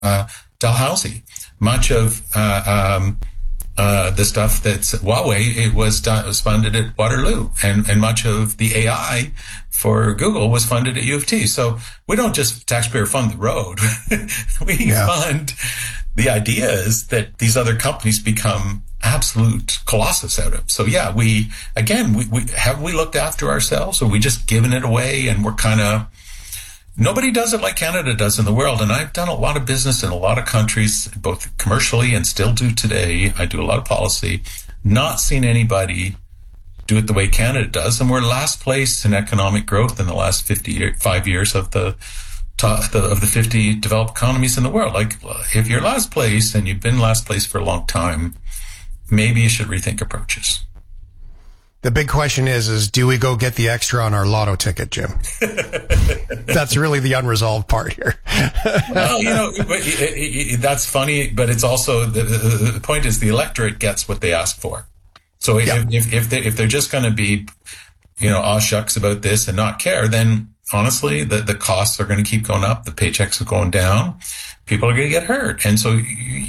Dalhousie. Much of the stuff that's Huawei, it was funded at Waterloo, and much of the AI for Google was funded at U of T. So we don't just taxpayer fund the road. We fund the ideas that these other companies become absolute colossus out of. So yeah, we have we looked after ourselves, or we just given it away, and we're kind of, nobody does it like Canada does in the world. And I've done a lot of business in a lot of countries, both commercially and still do today. I do a lot of policy, not seen anybody do it the way Canada does. And we're last place in economic growth in the last 5 years of the 50 developed economies in the world. Like, if you're last place and you've been last place for a long time, maybe you should rethink approaches. The big question is do we go get the extra on our lotto ticket, Jim? That's really the unresolved part here. Well, that's funny, but it's also the point is the electorate gets what they ask for. So if they're just going to be, aw shucks about this and not care, then honestly, the costs are going to keep going up. The paychecks are going down. People are going to get hurt. And so,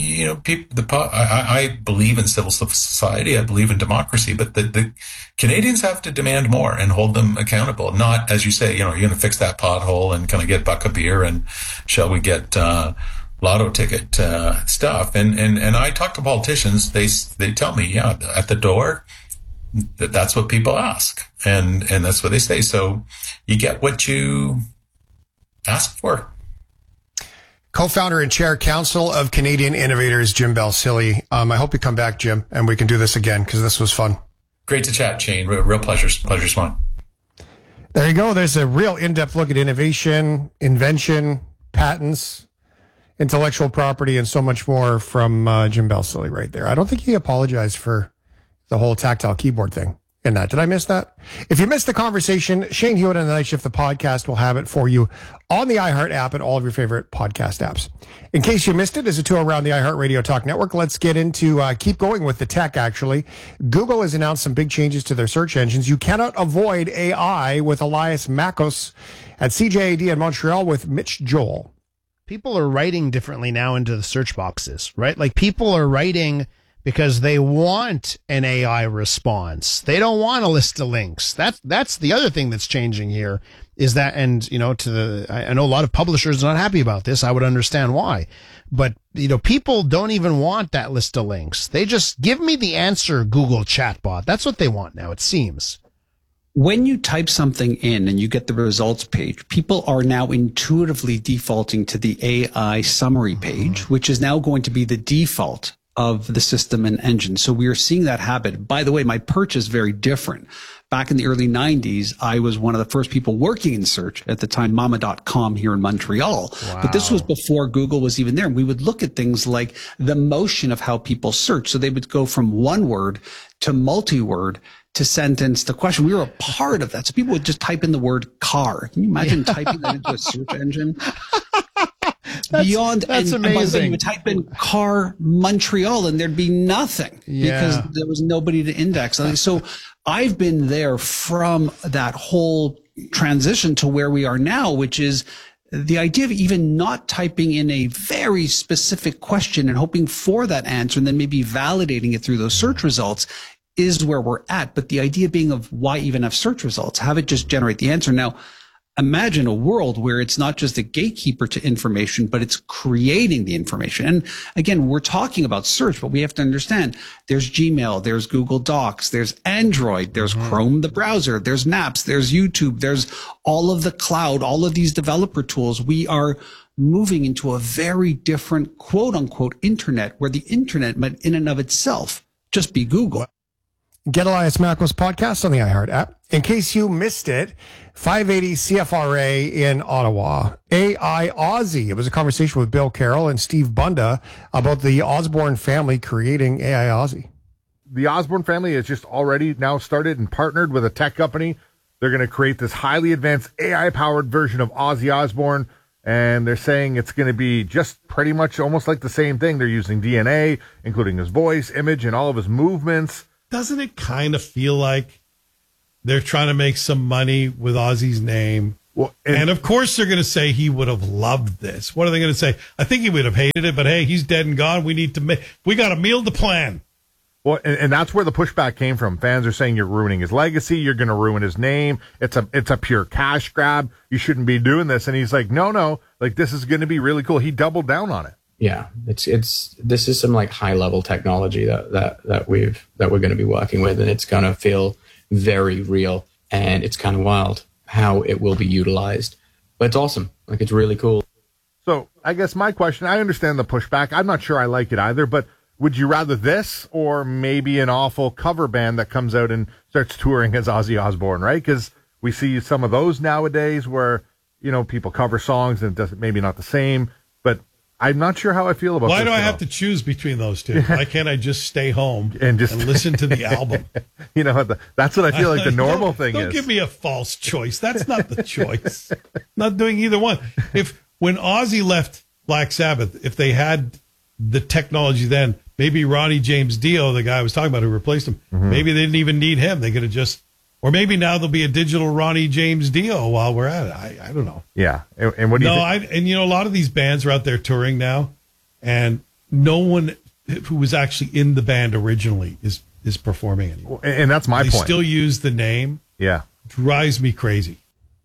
I believe in civil society. I believe in democracy, but the Canadians have to demand more and hold them accountable. Not, as you say, you're going to fix that pothole and kind of get a buck of beer and shall we get, lotto ticket, stuff. And I talk to politicians. They tell me, at the door, that's what people ask. And that's what they say. So you get what you ask for. Co-founder and chair council of Canadian Innovators, Jim Balsillie. I hope you come back, Jim, and we can do this again because this was fun. Great to chat, Shane. Real pleasure. Pleasure's mine. There you go. There's a real in-depth look at innovation, invention, patents, intellectual property, and so much more from Jim Balsillie right there. I don't think he apologized for the whole tactile keyboard thing in that. Did I miss that? If you missed the conversation, Shane Hewitt on the Night Shift, the podcast, will have it for you on the iHeart app and all of your favorite podcast apps. In case you missed it, as a tour around the iHeart Radio Talk Network, let's get into, keep going with the tech, actually. Google has announced some big changes to their search engines. You cannot avoid AI with Elias Makos at CJAD in Montreal with Mitch Joel. People are writing differently now into the search boxes, right? Like, people are writing because they want an AI response. They don't want a list of links. That's the other thing that's changing here is that, and, I know a lot of publishers are not happy about this. I would understand why, but, people don't even want that list of links. They just give me the answer, Google chatbot. That's what they want now, it seems. When you type something in and you get the results page, people are now intuitively defaulting to the AI summary page, which is now going to be the default of the system and engine. So we are seeing that habit. By the way, my perch is very different. Back in the early 90s, I was one of the first people working in search, at the time mama.com here in Montreal. Wow. But this was before Google was even there. And we would look at things like the motion of how people search. So they would go from one word to multi-word to sentence to question. We were a part of that. So people would just type in the word car. Can you imagine typing that into a search engine? That's amazing. By the way, you would type in car Montreal and there'd be nothing because there was nobody to index. So I've been there from that whole transition to where we are now, which is the idea of even not typing in a very specific question and hoping for that answer and then maybe validating it through those search results is where we're at. But the idea being of why even have search results, have it just generate the answer. Now, imagine a world where it's not just a gatekeeper to information, but it's creating the information. And again, we're talking about search, but we have to understand there's Gmail, there's Google Docs, there's Android, there's Chrome, the browser, there's Maps, there's YouTube, there's all of the cloud, all of these developer tools. We are moving into a very different quote unquote internet where the internet might in and of itself just be Google. Get Elias Makos podcast on the iHeart app. In case you missed it, 580 CFRA in Ottawa. AI Aussie. It was a conversation with Bill Carroll and Steve Bunda about the Osborne family creating AI Aussie. The Osborne family has just already now started and partnered with a tech company. They're going to create this highly advanced AI-powered version of Ozzy Osbourne, and they're saying it's going to be just pretty much almost like the same thing. They're using DNA, including his voice, image, and all of his movements. Doesn't it kind of feel like they're trying to make some money with Ozzy's name Well, and of course they're going to say he would have loved this. What are they going to say? I think he would have hated it, but hey, he's dead and gone. We got a meal to plan. Well, and that's where the pushback came from. Fans are saying you're ruining his legacy. You're going to ruin his name. It's a pure cash grab. You shouldn't be doing this. And he's like, no, like this is going to be really cool. He doubled down on it. Yeah, this is some like high level technology that we're going to be working with, and it's going to feel very real, and it's kind of wild how it will be utilized. But it's awesome. Like, it's really cool. So I guess my question, I understand the pushback. I'm not sure I like it either, but would you rather this or maybe an awful cover band that comes out and starts touring as Ozzy Osbourne, right? Because we see some of those nowadays where, people cover songs and it doesn't, maybe not the same, but I'm not sure how I feel about this. Why do I have to choose between those two? Why can't I just stay home and listen to the album? That's what I feel like the normal thing is. Don't give me a false choice. That's not the choice. Not doing either one. When Ozzy left Black Sabbath, if they had the technology then, maybe Ronnie James Dio, the guy I was talking about who replaced him, maybe they didn't even need him. They could have just, or maybe now there'll be a digital Ronnie James Dio while we're at it. I don't know. Yeah. And what do you think? A lot of these bands are out there touring now, and no one who was actually in the band originally is performing anymore. And that's my point. They still use the name. Yeah. Drives me crazy.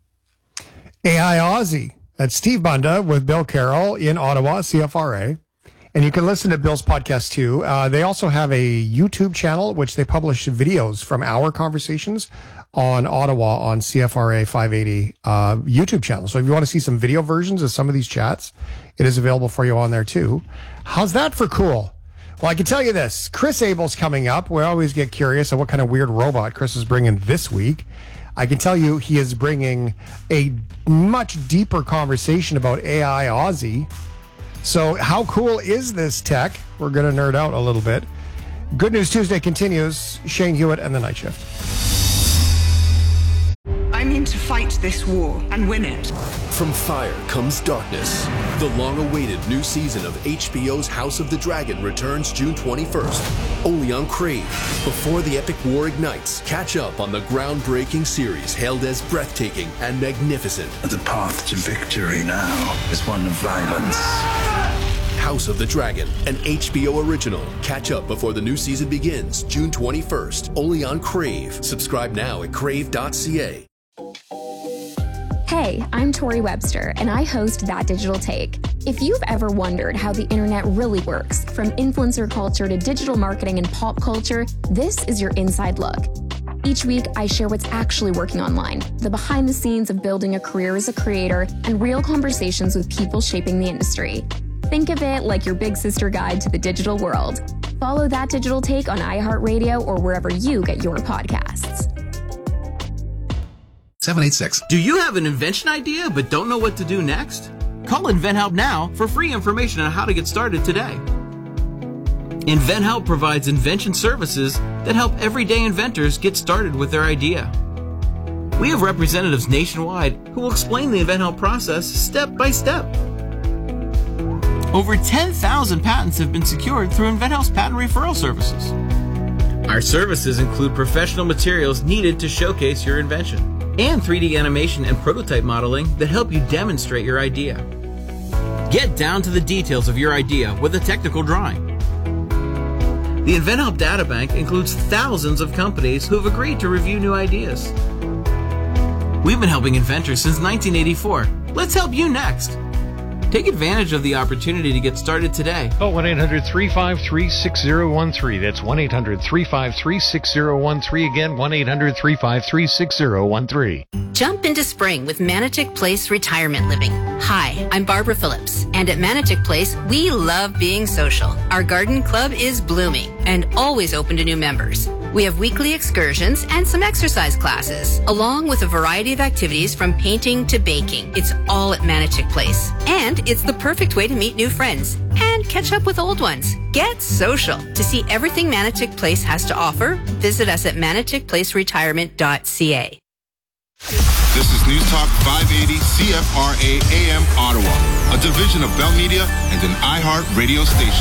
AI Aussie. That's Steve Bunda with Bill Carroll in Ottawa, CFRA. And you can listen to Bill's podcast too. They also have a YouTube channel, which they publish videos from our conversations on Ottawa on CFRA 580 YouTube channel. So if you want to see some video versions of some of these chats, it is available for you on there too. How's that for cool? Well, I can tell you this. Chris Abel's coming up. We always get curious of what kind of weird robot Chris is bringing this week. I can tell you he is bringing a much deeper conversation about AI Aussie. So how cool is this tech? We're going to nerd out a little bit. Good News Tuesday continues. Shane Hewitt and the Night Shift. I'm in to fight this war and win it. From fire comes darkness. The long-awaited new season of HBO's House of the Dragon returns June 21st, only on Crave. Before the epic war ignites, catch up on the groundbreaking series hailed as breathtaking and magnificent. The path to victory now is one of violence. House of the Dragon, an HBO original. Catch up before the new season begins, June 21st, only on Crave. Subscribe now at crave.ca. Hey, I'm Tori Webster, and I host That Digital Take. If you've ever wondered how the internet really works, from influencer culture to digital marketing and pop culture, this is your inside look. Each week, I share what's actually working online, the behind the scenes of building a career as a creator, and real conversations with people shaping the industry. Think of it like your big sister guide to the digital world. Follow That Digital Take on iHeartRadio or wherever you get your podcasts. 786. Do you have an invention idea but don't know what to do next? Call InventHelp now for free information on how to get started today. InventHelp provides invention services that help everyday inventors get started with their idea. We have representatives nationwide who will explain the InventHelp process step by step. Over 10,000 patents have been secured through InventHelp's patent referral services. Our services include professional materials needed to showcase your invention, and 3D animation and prototype modeling that help you demonstrate your idea. Get down to the details of your idea with a technical drawing. The InventHelp Databank includes thousands of companies who have agreed to review new ideas. We've been helping inventors since 1984. Let's help you next. Take advantage of the opportunity to get started today. Call 1-800-353-6013. That's 1-800-353-6013. Again, 1-800-353-6013. Jump into spring with Manitic Place Retirement Living. Hi, I'm Barbara Phillips, and at Manitic Place, we love being social. Our garden club is blooming and always open to new members. We have weekly excursions and some exercise classes, along with a variety of activities from painting to baking. It's all at Manitic Place. And it's the perfect way to meet new friends and catch up with old ones. Get social. To see everything Manitic Place has to offer, visit us at maniticplaceretirement.ca. This is News Talk 580 CFRA AM Ottawa, a division of Bell Media and an iHeart radio station.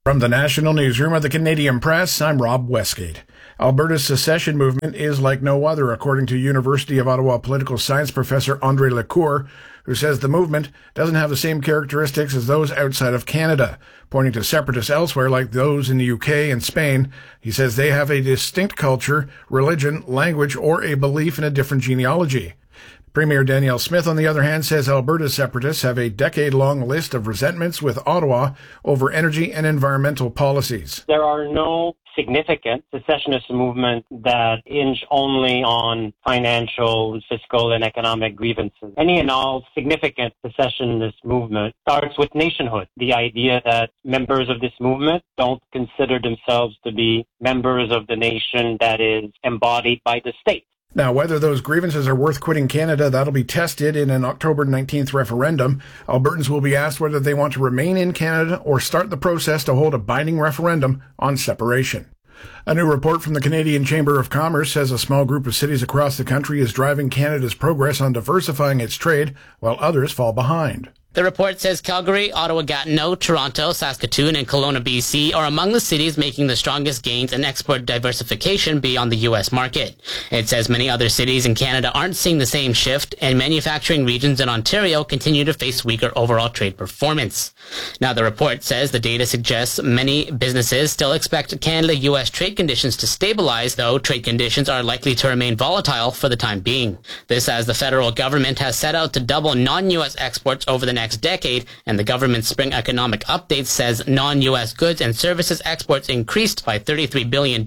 From the National Newsroom of the Canadian Press, I'm Rob Westgate. Alberta's secession movement is like no other, according to University of Ottawa political science professor André Lecour, who says the movement doesn't have the same characteristics as those outside of Canada. Pointing to separatists elsewhere like those in the UK and Spain, he says they have a distinct culture, religion, language, or a belief in a different genealogy. Premier Danielle Smith, on the other hand, says Alberta's separatists have a decade-long list of resentments with Ottawa over energy and environmental policies. There are no significant secessionist movements that hinge only on financial, fiscal, and economic grievances. Any and all significant secessionist movement starts with nationhood, the idea that members of this movement don't consider themselves to be members of the nation that is embodied by the state. Now, whether those grievances are worth quitting Canada, that'll be tested in an October 19th referendum. Albertans will be asked whether they want to remain in Canada or start the process to hold a binding referendum on separation. A new report from the Canadian Chamber of Commerce says a small group of cities across the country is driving Canada's progress on diversifying its trade, while others fall behind. The report says Calgary, Ottawa-Gatineau, Toronto, Saskatoon, and Kelowna, BC are among the cities making the strongest gains in export diversification beyond the U.S. market. It says many other cities in Canada aren't seeing the same shift, and manufacturing regions in Ontario continue to face weaker overall trade performance. Now, the report says the data suggests many businesses still expect Canada-U.S. trade conditions to stabilize, though trade conditions are likely to remain volatile for the time being. This as the federal government has set out to double non-U.S. exports over the next decade, and the government's spring economic update says non-U.S. goods and services exports increased by $33 billion in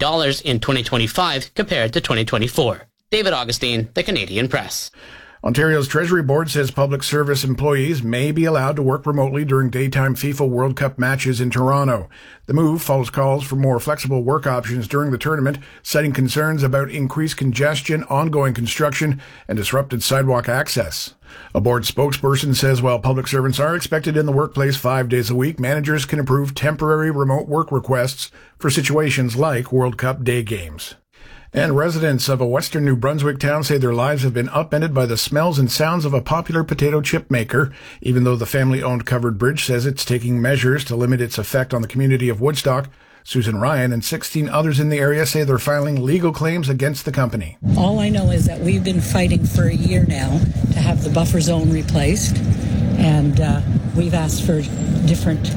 2025 compared to 2024. David Augustine, The Canadian Press. Ontario's Treasury Board says public service employees may be allowed to work remotely during daytime FIFA World Cup matches in Toronto. The move follows calls for more flexible work options during the tournament, citing concerns about increased congestion, ongoing construction, and disrupted sidewalk access. A board spokesperson says while public servants are expected in the workplace 5 days a week, managers can approve temporary remote work requests for situations like World Cup day games. And residents of a western New Brunswick town say their lives have been upended by the smells and sounds of a popular potato chip maker, even though the family-owned Covered Bridge says it's taking measures to limit its effect on the community of Woodstock. Susan Ryan and 16 others in the area say they're filing legal claims against the company. All I know is that we've been fighting for a year now to have the buffer zone replaced, and we've asked for different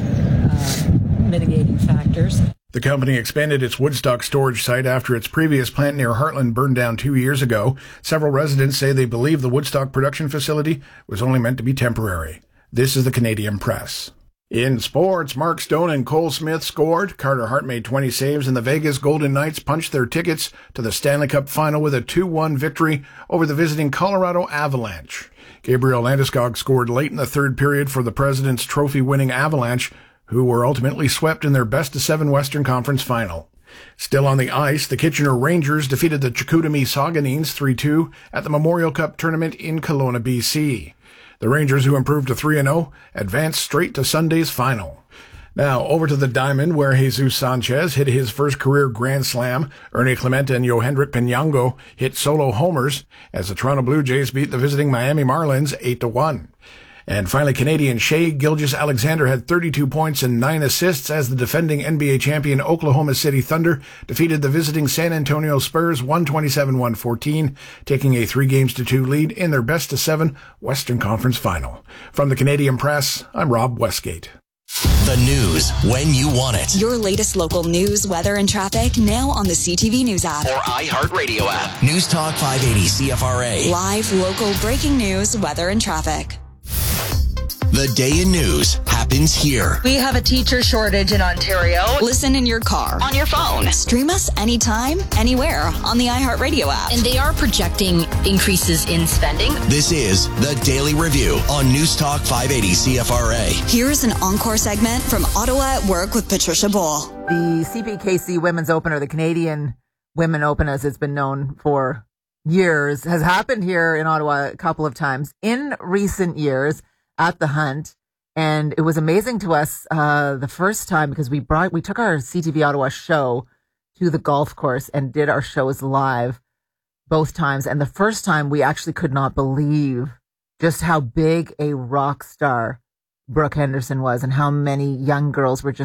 mitigating factors. The company expanded its Woodstock storage site after its previous plant near Heartland burned down 2 years ago. Several residents say they believe the Woodstock production facility was only meant to be temporary. This is the Canadian Press. In sports, Mark Stone and Cole Smith scored. Carter Hart made 20 saves, and the Vegas Golden Knights punched their tickets to the Stanley Cup final with a 2-1 victory over the visiting Colorado Avalanche. Gabriel Landeskog scored late in the third period for the President's Trophy-winning Avalanche, who were ultimately swept in their best-of-7 Western Conference final. Still on the ice, the Kitchener Rangers defeated the Chicoutimi Sauganines 3-2 at the Memorial Cup tournament in Kelowna, BC. The Rangers, who improved to 3-0, advanced straight to Sunday's final. Now, over to the Diamond, where Jesus Sanchez hit his first career Grand Slam. Ernie Clemente and Yohendrick Pinango hit solo homers as the Toronto Blue Jays beat the visiting Miami Marlins 8-1. And finally, Canadian Shai Gilgeous-Alexander had 32 points and 9 assists as the defending NBA champion Oklahoma City Thunder defeated the visiting San Antonio Spurs 127-114, taking a 3-2 lead in their best-of-7 Western Conference final. From the Canadian Press, I'm Rob Westgate. The news when you want it. Your latest local news, weather, and traffic now on the CTV News app. Or iHeartRadio app. News Talk 580 CFRA. Live, local, breaking news, weather, and traffic. The day in news happens here. We have a teacher shortage in Ontario. Listen in your car, on your phone. Stream us anytime, anywhere on the iHeartRadio app. And they are projecting increases in spending. This is the Daily Review on News Talk 580 CFRA. Here's an encore segment from Ottawa at Work with Patricia Ball. The CPKC Women's Open, or the Canadian Women Open as it's been known for years, has happened here in Ottawa a couple of times in recent years at the Hunt, and it was amazing to us the first time because we took our CTV Ottawa show to the golf course and did our shows live both times, and the first time we actually could not believe just how big a rock star Brooke Henderson was and how many young girls were just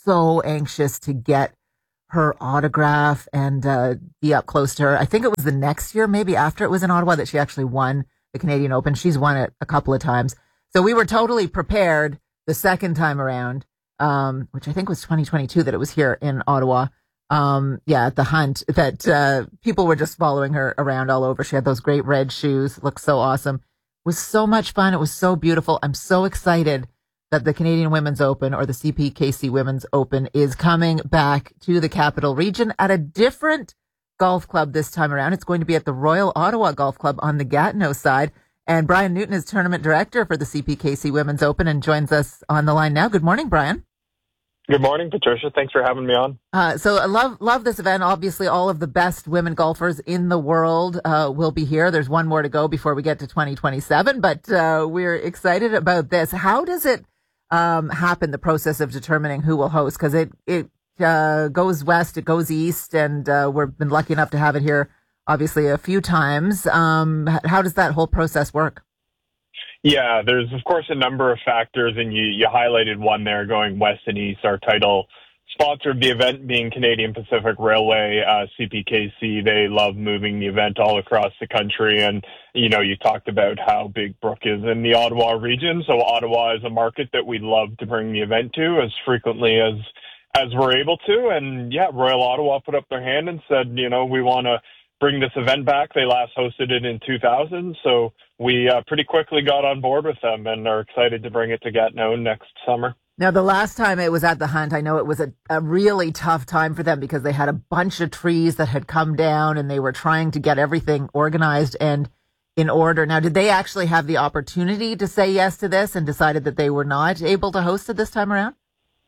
so anxious to get her autograph and be up close to her. I think it was the next year, maybe after it was in Ottawa, that she actually won the Canadian Open. She's won it a couple of times. So we were totally prepared the second time around, which I think was 2022 that it was here in Ottawa. At the Hunt, that people were just following her around all over. She had those great red shoes, looked so awesome. It was so much fun. It was so beautiful. I'm so excited that the Canadian Women's Open, or the CPKC Women's Open, is coming back to the Capital Region at a different golf club this time around. It's going to be at the Royal Ottawa Golf Club on the Gatineau side. And Brian Newton is tournament director for the CPKC Women's Open and joins us on the line now. Good morning, Brian. Good morning, Patricia. Thanks for having me on. So I love this event. Obviously, all of the best women golfers in the world will be here. There's one more to go before we get to 2027, but we're excited about this. How does it happen, the process of determining who will host? Because it goes west, it goes east, and we've been lucky enough to have it here, obviously, a few times. How does that whole process work? Yeah, there's, of course, a number of factors, and you highlighted one there, going west and east. Our title sponsor of the event being Canadian Pacific Railway, CPKC. They love moving the event all across the country. And, you talked about how big Brooke is in the Ottawa region. So Ottawa is a market that we love to bring the event to as frequently as we're able to. And, Royal Ottawa put up their hand and said, we want to bring this event back. They last hosted it in 2000, so we pretty quickly got on board with them and are excited to bring it to Gatineau next summer. Now, the last time it was at the Hunt, I know it was a really tough time for them because they had a bunch of trees that had come down and they were trying to get everything organized and in order. Now, did they actually have the opportunity to say yes to this and decided that they were not able to host it this time around?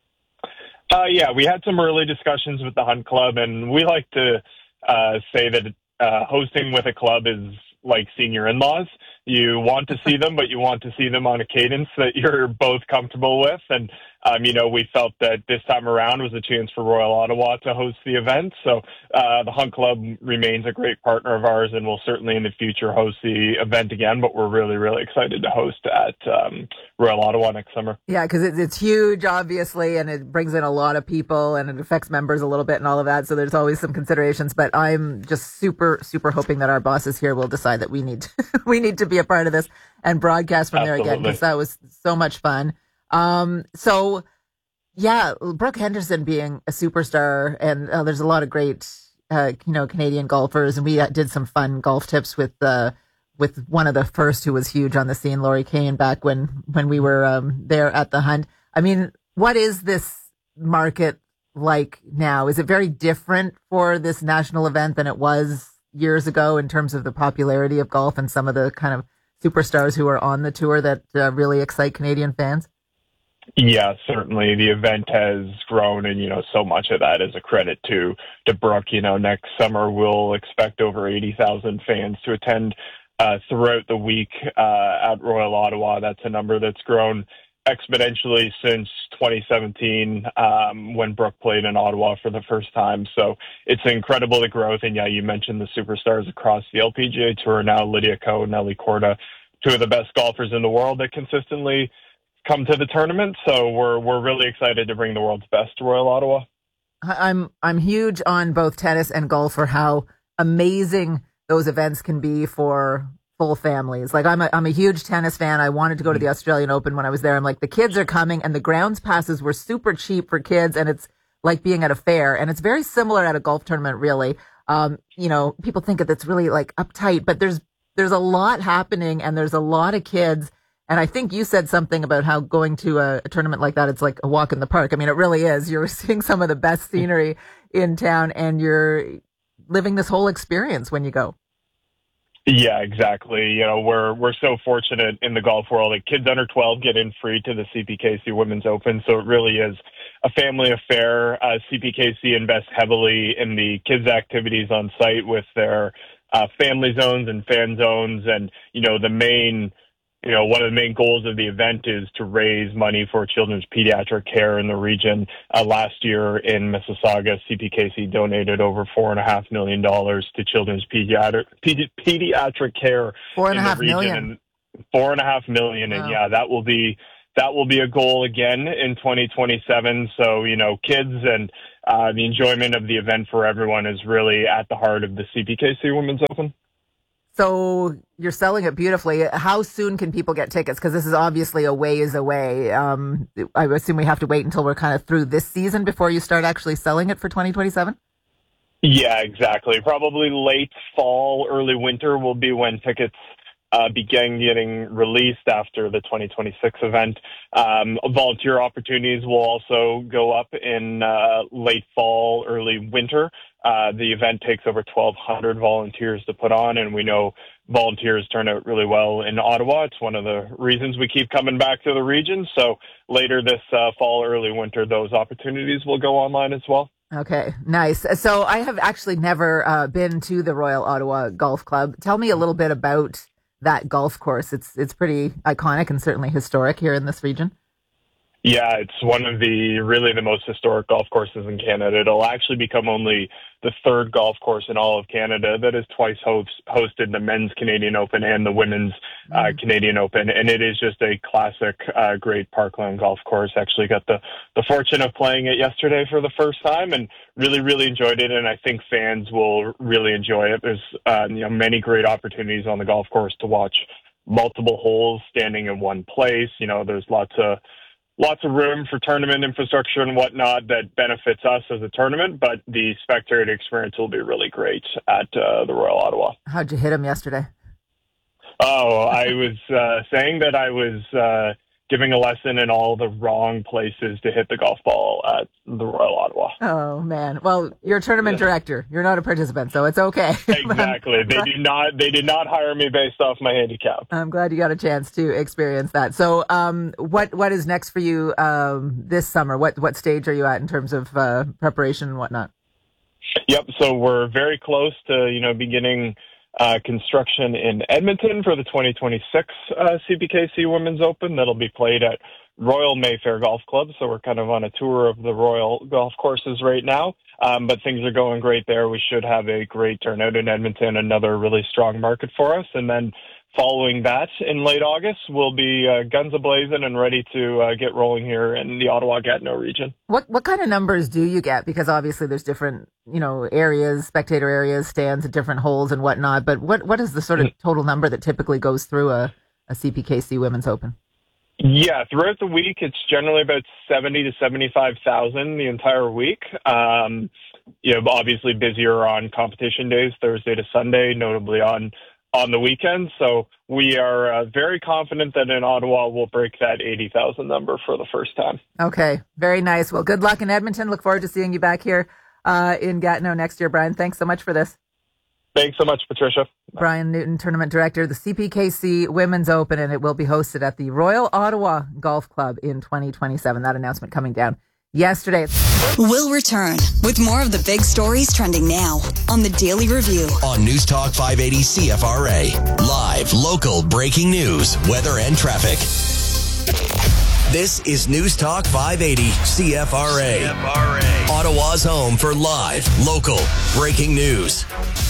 We had some early discussions with the Hunt Club, and we like to say that hosting with a club is like senior in-laws. You want to see them, but you want to see them on a cadence that you're both comfortable with. And, we felt that this time around was a chance for Royal Ottawa to host the event. So the Hunt Club remains a great partner of ours and will certainly in the future host the event again. But we're really, really excited to host at Royal Ottawa next summer. Yeah, because it's huge, obviously, and it brings in a lot of people and it affects members a little bit and all of that. So there's always some considerations. But I'm just super, super hoping that our bosses here will decide that we need to be a part of this and broadcast from there again, because that was so much fun. Brooke Henderson being a superstar, and there's a lot of great, Canadian golfers, and we did some fun golf tips with one of the first who was huge on the scene, Laurie Kane, back when we were there at the Hunt. I mean, what is this market like now? Is it very different for this national event than it was years ago in terms of the popularity of golf and some of the kind of superstars who are on the tour that really excite Canadian fans? Yeah, certainly. The event has grown, and, so much of that is a credit to Brooke. Next summer we'll expect over 80,000 fans to attend throughout the week at Royal Ottawa. That's a number that's grown exponentially since 2017 when Brooke played in Ottawa for the first time. So it's incredible, the growth. And you mentioned the superstars across the LPGA Tour now, Lydia Ko, Nelly Korda, two of the best golfers in the world that consistently come to the tournament. So we're really excited to bring the world's best to Royal Ottawa. I'm huge on both tennis and golf for how amazing those events can be for full families. Like I'm a huge tennis fan. I wanted to go to the Australian Open when I was there. I'm like, the kids are coming, and the grounds passes were super cheap for kids, and it's like being at a fair, and it's very similar at a golf tournament, really. People think that it's really like uptight, but there's a lot happening, and there's a lot of kids. And I think you said something about how going to a tournament like that, it's like a walk in the park. I mean, it really is. You're seeing some of the best scenery in town, and you're living this whole experience when you go. Yeah, exactly. We're so fortunate in the golf world that kids under 12 get in free to the CPKC Women's Open. So it really is a family affair. CPKC invests heavily in the kids' activities on site with their family zones and fan zones. And, one of the main goals of the event is to raise money for children's pediatric care in the region. Last year in Mississauga, CPKC donated over $4.5 million to children's pediatric care in the region. $4.5 million. And, wow. And that will be that will be a goal again in 2027. So, kids and the enjoyment of the event for everyone is really at the heart of the CPKC Women's Open. So you're selling it beautifully. How soon can people get tickets? Because this is obviously a ways away. I assume we have to wait until we're kind of through this season before you start actually selling it for 2027? Yeah, exactly. Probably late fall, early winter will be when tickets begin getting released after the 2026 event. Volunteer opportunities will also go up in late fall, early winter. The event takes over 1,200 volunteers to put on, and we know volunteers turn out really well in Ottawa. It's one of the reasons we keep coming back to the region. So later this fall, early winter, those opportunities will go online as well. Okay, nice. So I have actually never been to the Royal Ottawa Golf Club. Tell me a little bit about that golf course. It's pretty iconic and certainly historic here in this region. Yeah, it's one of the most historic golf courses in Canada. It'll actually become only the third golf course in all of Canada that has twice hosted the men's Canadian Open and the women's Canadian Open. And it is just a classic, great parkland golf course. Actually got the fortune of playing it yesterday for the first time and really, really enjoyed it. And I think fans will really enjoy it. There's, many great opportunities on the golf course to watch multiple holes standing in one place. There's lots of room for tournament infrastructure and whatnot that benefits us as a tournament, but the spectator experience will be really great at the Royal Ottawa. How'd you hit him yesterday? Oh, I was saying that I was giving a lesson in all the wrong places to hit the golf ball at the Royal Ottawa. Oh, man. Well, you're a tournament director. You're not a participant, so it's okay. Exactly. They did not hire me based off my handicap. I'm glad you got a chance to experience that. So what is next for you this summer? What stage are you at in terms of preparation and whatnot? Yep. So we're very close to, beginning construction in Edmonton for the 2026 CPKC Women's Open. That'll be played at Royal Mayfair Golf Club. So we're kind of on a tour of the Royal golf courses right now. But things are going great there. We should have a great turnout in Edmonton, another really strong market for us. And then following that in late August, we'll be guns a-blazing and ready to get rolling here in the Ottawa-Gatineau region. What kind of numbers do you get? Because obviously there's different, areas, spectator areas, stands at different holes and whatnot. But what is the sort of total number that typically goes through a CPKC Women's Open? Yeah, throughout the week, it's generally about 70 to 75,000 the entire week. Obviously busier on competition days, Thursday to Sunday, notably on the weekend. So we are very confident that in Ottawa we'll break that 80,000 number for the first time. Okay, very nice. Well, good luck in Edmonton. Look forward to seeing you back here in Gatineau next year, Brian. Thanks so much for this. Thanks so much, Patricia. Brian Newton, Tournament Director, the CPKC Women's Open, and it will be hosted at the Royal Ottawa Golf Club in 2027. That announcement coming down yesterday. We'll return with more of the big stories trending now on the Daily Review. On News Talk 580 CFRA. Live, local, breaking news, weather, and traffic. This is News Talk 580 CFRA. Ottawa's home for live, local, breaking news.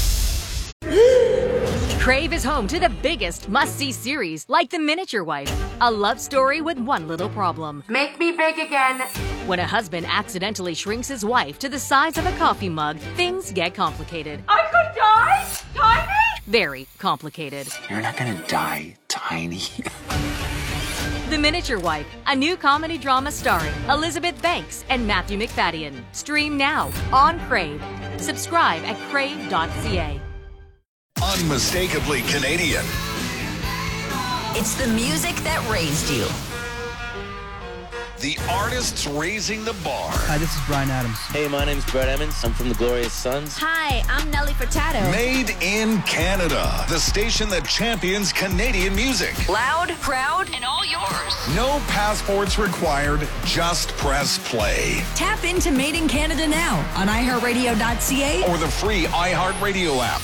Crave is home to the biggest must-see series, like The Miniature Wife, a love story with one little problem. Make me big again. When a husband accidentally shrinks his wife to the size of a coffee mug, things get complicated. I could die? Tiny? Very complicated. You're not gonna die tiny. The Miniature Wife, a new comedy drama starring Elizabeth Banks and Matthew McFadden. Stream now on Crave. Subscribe at crave.ca. Unmistakably Canadian. It's the music that raised you. The artists raising the bar. Hi, this is Brian Adams. Hey, my name's Brett Emmons. I'm from the Glorious Sons. Hi, I'm Nelly Furtado. Made in Canada. The station that champions Canadian music. Loud, proud, and all yours. No passports required. Just press play. Tap into Made in Canada now on iHeartRadio.ca or the free iHeartRadio app.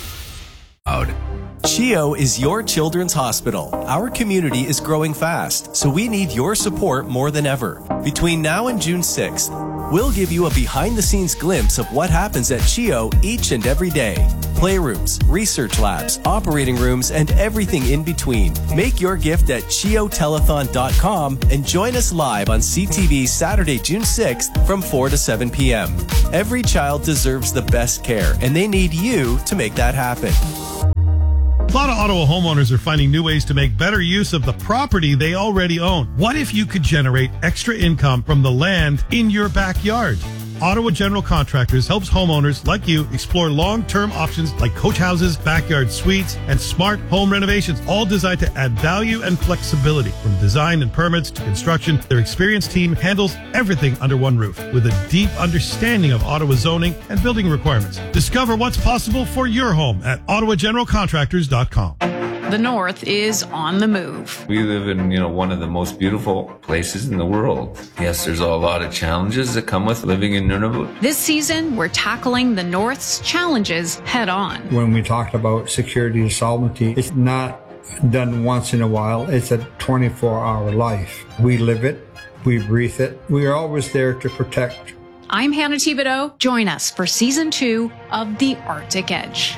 CHEO is your children's hospital. Our community is growing fast, so we need your support more than ever. Between now and June 6th, we'll give you a behind-the-scenes glimpse of what happens at CHEO each and every day. playrooms, research labs, operating rooms, and everything in between. Make your gift at chiotelethon.com and join us live on CTV Saturday, June 6th from 4 to 7 p.m. Every child deserves the best care, and they need you to make that happen. A lot of Ottawa homeowners are finding new ways to make better use of the property they already own. What if you could generate extra income from the land in your backyard? Ottawa General Contractors helps homeowners like you explore long-term options like coach houses, backyard suites, and smart home renovations, all designed to add value and flexibility. From design and permits to construction, their experienced team handles everything under one roof with a deep understanding of Ottawa zoning and building requirements. Discover what's possible for your home at ottawageneralcontractors.com. The North is on the move. We live in, one of the most beautiful places in the world. Yes, there's a lot of challenges that come with living in Nunavut. This season, we're tackling the North's challenges head on. When we talked about security and sovereignty, it's not done once in a while. It's a 24-hour life. We live it. We breathe it. We are always there to protect. I'm Hannah Thibodeau. Join us for Season 2 of The Arctic Edge.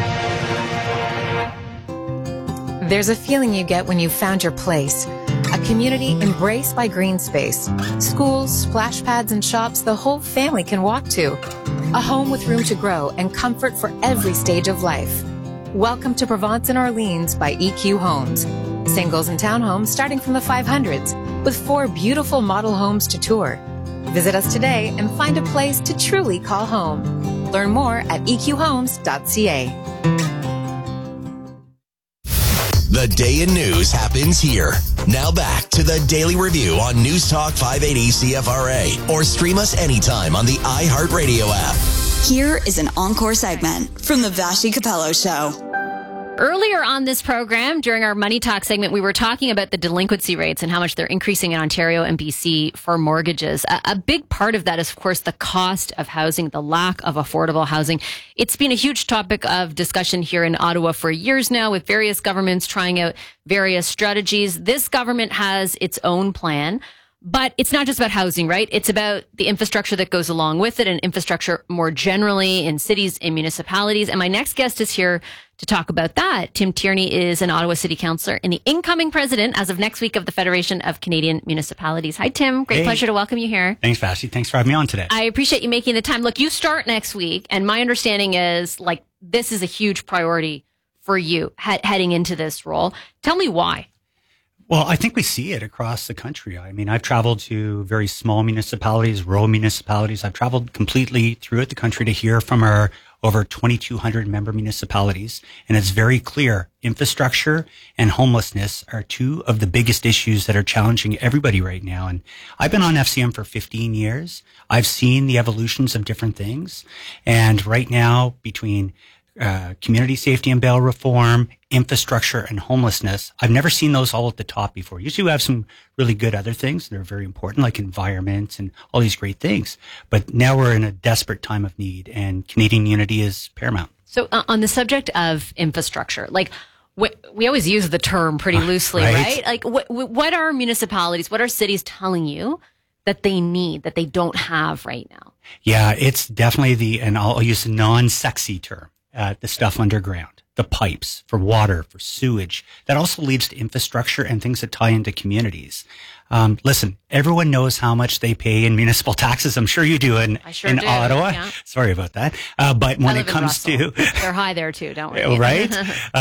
There's a feeling you get when you've found your place. A community embraced by green space. Schools, splash pads, and shops the whole family can walk to. A home with room to grow and comfort for every stage of life. Welcome to Provence and Orleans by EQ Homes. Singles and townhomes starting from the 500s, with 4 beautiful model homes to tour. Visit us today and find a place to truly call home. Learn more at eqhomes.ca. The day in news happens here. Now back to the Daily Review on News Talk 580 CFRA, or stream us anytime on the iHeartRadio app. Here is an encore segment from the Vassy Capello Show. Earlier on this program, during our Money Talk segment, we were talking about the delinquency rates and how much they're increasing in Ontario and BC for mortgages. A big part of that is, of course, the cost of housing, the lack of affordable housing. It's been a huge topic of discussion here in Ottawa for years now, with various governments trying out various strategies. This government has its own plan. But it's not just about housing, right? It's about the infrastructure that goes along with it, and infrastructure more generally in cities and municipalities. And my next guest is here to talk about that. Tim Tierney is an Ottawa City Councillor and the incoming president as of next week of the Federation of Canadian Municipalities. Hi, Tim. Great pleasure to welcome you here. Thanks, Vassy. Thanks for having me on today. I appreciate you making the time. Look, you start next week, and my understanding is, this is a huge priority for you heading into this role. Tell me why. Well, I think we see it across the country. I mean, I've traveled to very small municipalities, rural municipalities. I've traveled completely throughout the country to hear from our over 2,200 member municipalities. And it's very clear infrastructure and homelessness are 2 of the biggest issues that are challenging everybody right now. And I've been on FCM for 15 years. I've seen the evolutions of different things. And right now, between community safety and bail reform, infrastructure, and homelessness, I've never seen those all at the top before. Usually we have some really good other things that are very important, like environment and all these great things. But now we're in a desperate time of need, and Canadian unity is paramount. So on the subject of infrastructure, we always use the term pretty loosely, right? What are municipalities, what are cities telling you that they need, that they don't have right now? Yeah, it's definitely and I'll use a non-sexy term, the stuff underground, the pipes for water, for sewage. That also leads to infrastructure and things that tie into communities. Listen, everyone knows how much they pay in municipal taxes. I'm sure you do in Ottawa. Yeah. Sorry about that. But when it comes to they're high there too, don't we? Right?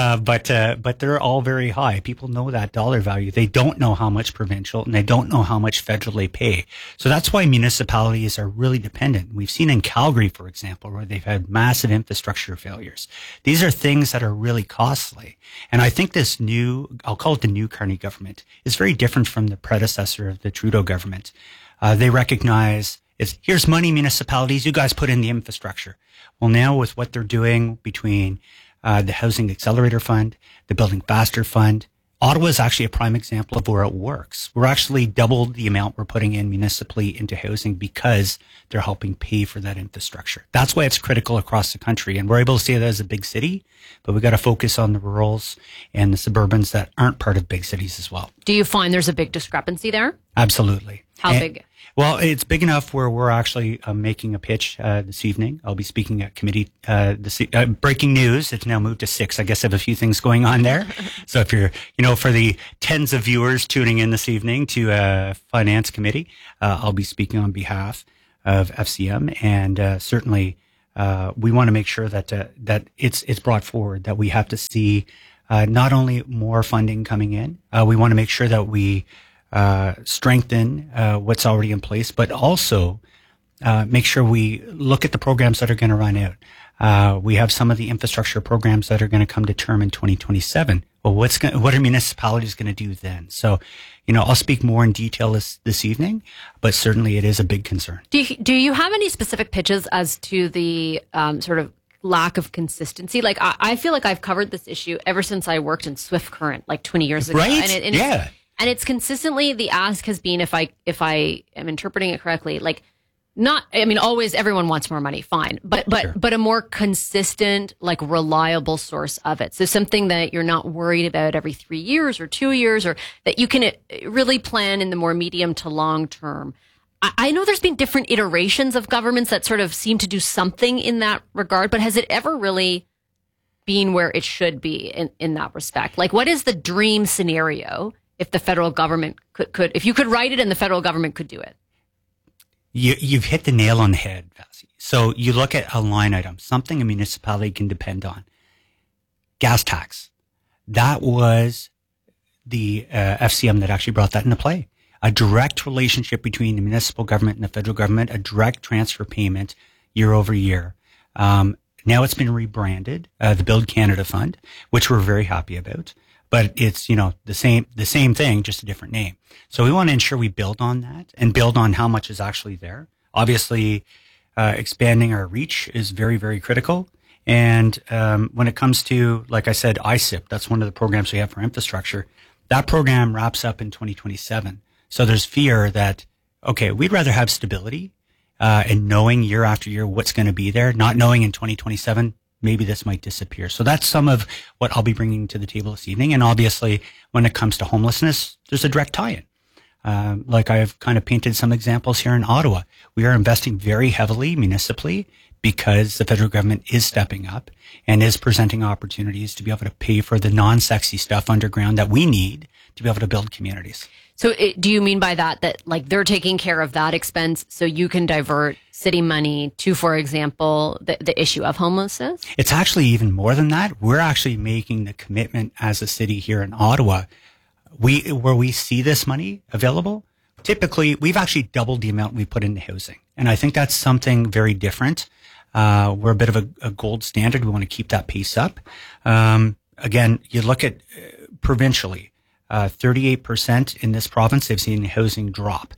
But they're all very high. People know that dollar value. They don't know how much provincial and they don't know how much federal they pay. So that's why municipalities are really dependent. We've seen in Calgary, for example, where they've had massive infrastructure failures. These are things that are really costly. And I think this I'll call it the new Carney government, is very different from the predecessor of the Trudeau government. They recognize here's money, municipalities, you guys put in the infrastructure. Well, now with what they're doing between the Housing Accelerator Fund, the Building Faster Fund, Ottawa is actually a prime example of where it works. We're actually doubled the amount we're putting in municipally into housing because they're helping pay for that infrastructure. That's why it's critical across the country. And we're able to say that as a big city, but we got to focus on the rurals and the suburbans that aren't part of big cities as well. Do you find there's a big discrepancy there? Absolutely. How big? Well, it's big enough where we're actually making a pitch this evening. I'll be speaking at committee. Breaking news, it's now moved to 6. I guess I have a few things going on there. So if you're, for the tens of viewers tuning in this evening to Finance Committee, I'll be speaking on behalf of FCM. And certainly we want to make sure that it's brought forward, that we have to see not only more funding coming in, we want to make sure that we strengthen what's already in place, but also make sure we look at the programs that are going to run out. We have some of the infrastructure programs that are going to come to term in 2027. Well, what are municipalities going to do then? So, I'll speak more in detail this evening, but certainly it is a big concern. Do you have any specific pitches as to the sort of lack of consistency? Like, I feel like I've covered this issue ever since I worked in Swift Current, like 20 years ago. Right? Yeah. And it's consistently, the ask has been, if I am interpreting it correctly, like, always everyone wants more money, fine, but Sure. but a more consistent, like, reliable source of it. So something that you're not worried about every 3 years or 2 years, or that you can really plan in the more medium to long term. I know there's been different iterations of governments that sort of seem to do something in that regard, but has it ever really been where it should be in that respect? Like, what is the dream scenario if the federal government could, if you could write it and the federal government could do it? You've hit the nail on the head, Vassie. So you look at a line item, something a municipality can depend on. Gas tax. That was the FCM that actually brought that into play. A direct relationship between the municipal government and the federal government, a direct transfer payment year over year. Now it's been rebranded, the Build Canada Fund, which we're very happy about. But it's, the same thing, just a different name. So we want to ensure we build on that and build on how much is actually there. Obviously, expanding our reach is very, very critical. And when it comes to, like I said, ISIP, that's one of the programs we have for infrastructure. That program wraps up in 2027. So there's fear that, okay, we'd rather have stability and knowing year after year what's going to be there, not knowing in 2027, maybe this might disappear. So that's some of what I'll be bringing to the table this evening. And obviously, when it comes to homelessness, there's a direct tie-in. Like I've kind of painted some examples here in Ottawa. We are investing very heavily municipally because the federal government is stepping up and is presenting opportunities to be able to pay for the non-sexy stuff underground that we need to be able to build communities. So do you mean by that like they're taking care of that expense so you can divert city money to, for example, the issue of homelessness? It's actually even more than that. We're actually making the commitment as a city here in Ottawa. Where we see this money available, typically we've actually doubled the amount we put into housing. And I think that's something very different. We're a bit of a gold standard. We want to keep that pace up. Again, you look at provincially, 38% in this province, they've seen housing drop.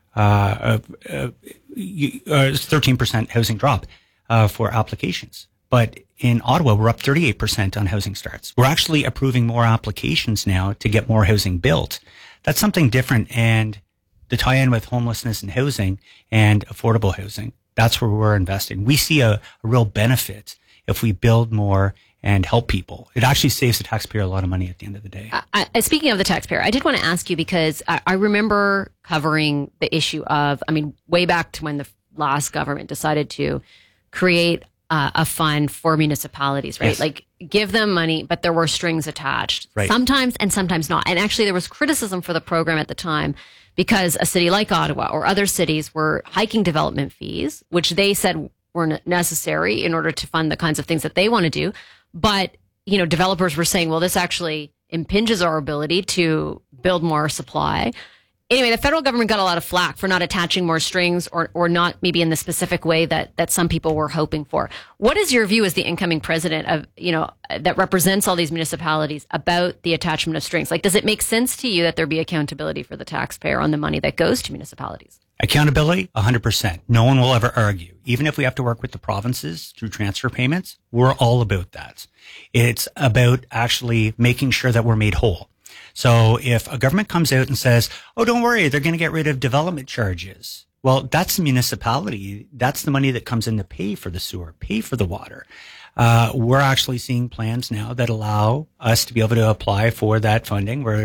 13% housing drop for applications. But in Ottawa, we're up 38% on housing starts. We're actually approving more applications now to get more housing built. That's something different. And the tie-in with homelessness and housing and affordable housing, that's where we're investing. We see a real benefit if we build more and help people. It actually saves the taxpayer a lot of money at the end of the day. Speaking of the taxpayer, I did want to ask you because I remember covering the issue of, way back to when the last government decided to create a fund for municipalities, right? Yes. Like give them money, but there were strings attached. Right. Sometimes and sometimes not. And actually there was criticism for the program at the time because a city like Ottawa or other cities were hiking development fees, which they said were necessary in order to fund the kinds of things that they want to do. But, developers were saying, well, this actually impinges our ability to build more supply. Anyway, the federal government got a lot of flack for not attaching more strings or not maybe in the specific way that some people were hoping for. What is your view as the incoming president of, that represents all these municipalities about the attachment of strings? Like, does it make sense to you that there be accountability for the taxpayer on the money that goes to municipalities? Accountability, 100%. No one will ever argue. Even if we have to work with the provinces through transfer payments, we're all about that. It's about actually making sure that we're made whole. So if a government comes out and says, oh, don't worry, they're going to get rid of development charges. Well, that's the municipality. That's the money that comes in to pay for the sewer, pay for the water. We're actually seeing plans now that allow us to be able to apply for that funding where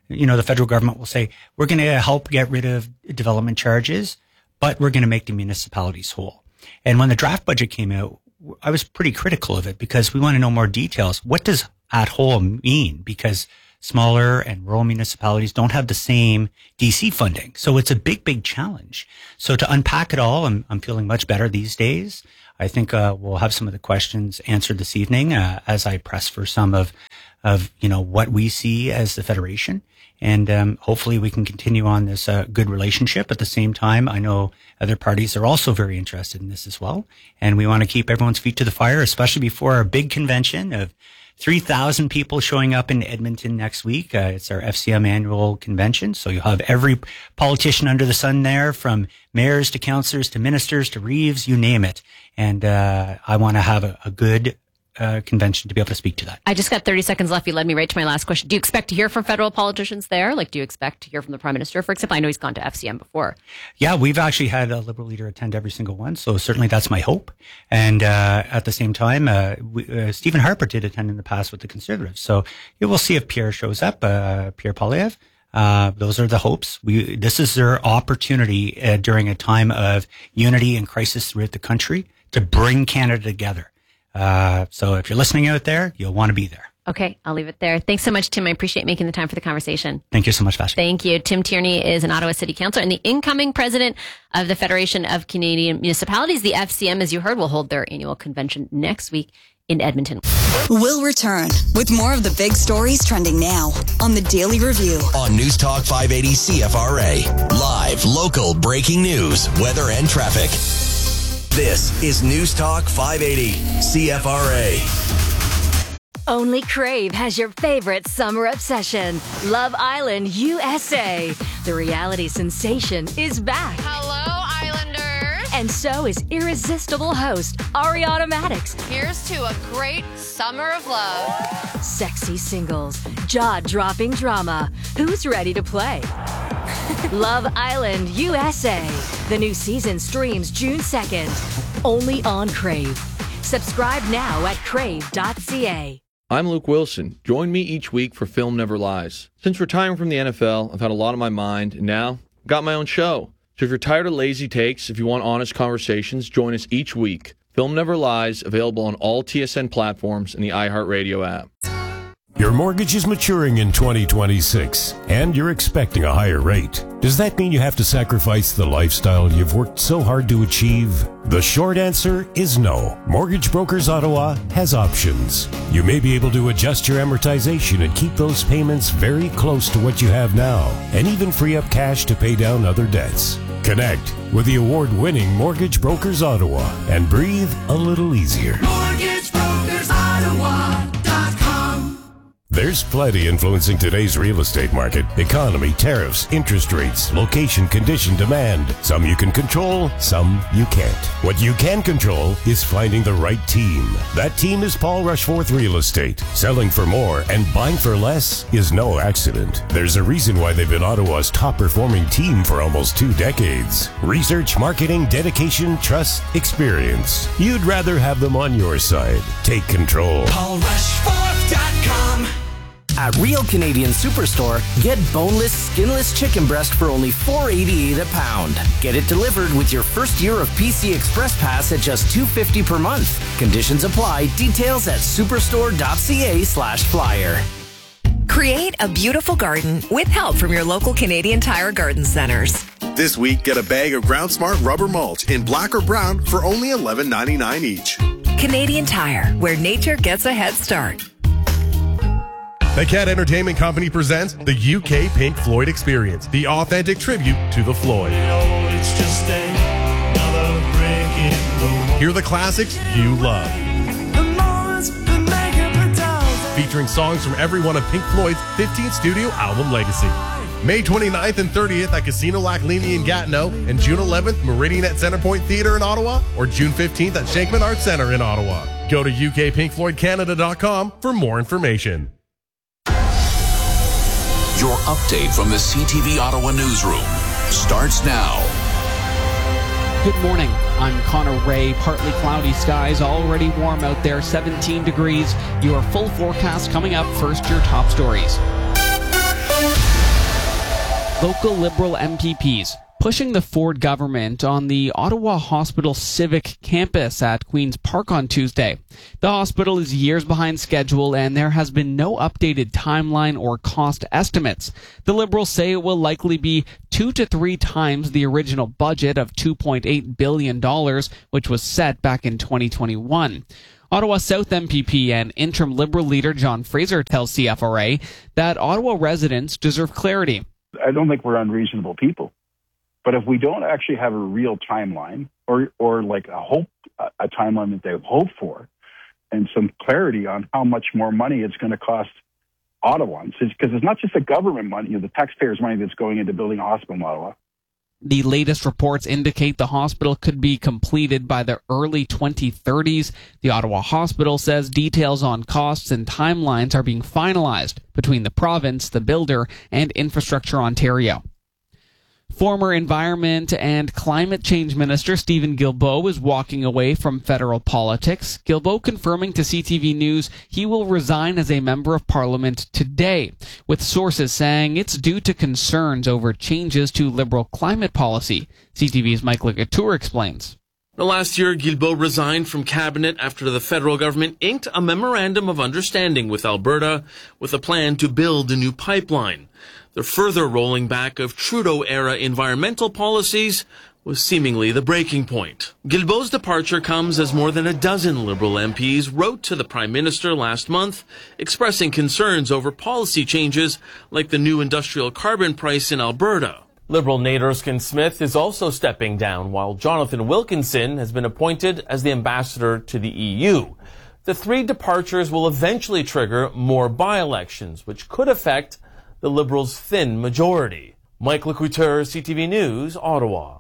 the federal government will say, we're going to help get rid of development charges, but we're going to make the municipalities whole. And when the draft budget came out, I was pretty critical of it because we want to know more details. What does at whole mean? Because smaller and rural municipalities don't have the same DC funding. So it's a big, big challenge. So to unpack it all, I'm feeling much better these days. I think we'll have some of the questions answered this evening as I press for some of what we see as the Federation. And hopefully we can continue on this good relationship. At the same time, I know other parties are also very interested in this as well. And we want to keep everyone's feet to the fire, especially before our big convention of 3,000 people showing up in Edmonton next week. It's our FCM annual convention. So you'll have every politician under the sun there, from mayors to councillors to ministers to Reeves, you name it. And I want to have a good convention to be able to speak to that. I just got 30 seconds left. You led me right to my last question. Do you expect to hear from federal politicians there? Like, do you expect to hear from the Prime Minister, for example? I know he's gone to FCM before. Yeah, we've actually had a Liberal leader attend every single one. So certainly that's my hope. And at the same time, Stephen Harper did attend in the past with the Conservatives. So we'll see if Pierre shows up, Pierre Poilievre. Those are the hopes. This is their opportunity during a time of unity and crisis throughout the country to bring Canada together. So if you're listening out there, you'll want to be there. Okay, I'll leave it there. Thanks so much, Tim. I appreciate making the time for the conversation. Thank you so much, Vash. Thank you. Tim Tierney is an Ottawa City Councillor and the incoming president of the Federation of Canadian Municipalities. The FCM, as you heard, will hold their annual convention next week in Edmonton. We'll return with more of the big stories trending now on the Daily Review. On News Talk 580 CFRA. Live, local, breaking news, weather, and traffic. This is News Talk 580 CFRA. Only Crave has your favorite summer obsession, Love Island USA. The reality sensation is back. Hello, Islanders. And so is irresistible host Ariana Maddox. Here's to a great summer of love. Sexy singles, jaw-dropping drama. Who's ready to play? Love Island USA. The new season streams June 2nd, only on Crave. Subscribe now at crave.ca. I'm Luke Wilson. Join me each week for Film Never Lies. Since retiring from the NFL, I've had a lot on my mind, and now I've got my own show. So if you're tired of lazy takes, if you want honest conversations, join us each week. Film Never Lies, available on all TSN platforms and the iHeartRadio app. Your mortgage is maturing in 2026, and you're expecting a higher rate. Does that mean you have to sacrifice the lifestyle you've worked so hard to achieve? The short answer is no. Mortgage Brokers Ottawa has options. You may be able to adjust your amortization and keep those payments very close to what you have now, and even free up cash to pay down other debts. Connect with the award-winning Mortgage Brokers Ottawa and breathe a little easier. MortgageBrokersOttawa.com. There's plenty influencing today's real estate market. Economy, tariffs, interest rates, location, condition, demand. Some you can control, some you can't. What you can control is finding the right team. That team is Paul Rushforth Real Estate. Selling for more and buying for less is no accident. There's a reason why they've been Ottawa's top performing team for almost 2 decades. Research, marketing, dedication, trust, experience. You'd rather have them on your side. Take control. PaulRushforth.com. At Real Canadian Superstore, get boneless, skinless chicken breast for only $4.88 a pound. Get it delivered with your first year of PC Express Pass at just $2.50 per month. Conditions apply. Details at superstore.ca/flyer. Create a beautiful garden with help from your local Canadian Tire Garden Centers. This week, get a bag of Ground Smart rubber mulch in black or brown for only $11.99 each. Canadian Tire, where nature gets a head start. The Cat Entertainment Company presents the UK Pink Floyd Experience, the authentic tribute to the Floyd. Hear the classics you love. Featuring songs from every one of Pink Floyd's 15th studio album legacy. May 29th and 30th at Casino Lac Leamy in Gatineau, and June 11th, Meridian at Centrepoint Theatre in Ottawa, or June 15th at Shankman Arts Centre in Ottawa. Go to ukpinkfloydcanada.com for more information. Your update from the CTV Ottawa newsroom starts now. Good morning. I'm Connor Ray. Partly cloudy skies, already warm out there, 17 degrees. Your full forecast coming up. First, your top stories. Local Liberal MPPs pushing the Ford government on the Ottawa Hospital Civic campus at Queen's Park on Tuesday. The hospital is years behind schedule and there has been no updated timeline or cost estimates. The Liberals say it will likely be 2 to 3 times the original budget of $2.8 billion, which was set back in 2021. Ottawa South MPP and interim Liberal leader John Fraser tells CFRA that Ottawa residents deserve clarity. I don't think we're unreasonable people. But if we don't actually have a real timeline or like a timeline that they hope for and some clarity on how much more money it's going to cost Ottawans, because it's not just the government money, the taxpayers' money that's going into building a hospital in Ottawa. The latest reports indicate the hospital could be completed by the early 2030s. The Ottawa Hospital says details on costs and timelines are being finalized between the province, the builder, and Infrastructure Ontario. Former Environment and Climate Change Minister Stephen Guilbeault is walking away from federal politics. Guilbeault confirming to CTV News he will resign as a member of Parliament today, with sources saying it's due to concerns over changes to Liberal climate policy. CTV's Mike Lacouture explains. Last year, Guilbeault resigned from cabinet after the federal government inked a memorandum of understanding with Alberta with a plan to build a new pipeline. The further rolling back of Trudeau-era environmental policies was seemingly the breaking point. Guilbeault's departure comes as more than a dozen Liberal MPs wrote to the Prime Minister last month expressing concerns over policy changes like the new industrial carbon price in Alberta. Liberal Nate Erskine-Smith is also stepping down, while Jonathan Wilkinson has been appointed as the ambassador to the EU. The 3 departures will eventually trigger more by-elections, which could affect the Liberals' thin majority. Mike Lacouture, CTV News, Ottawa.